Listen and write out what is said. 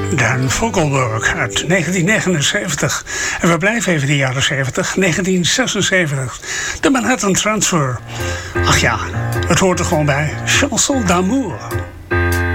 Dan Vogelberg uit 1979. En we blijven even de jaren 70. 1976. De Manhattan Transfer. Ach ja, het hoort er gewoon bij. Chanson d'amour.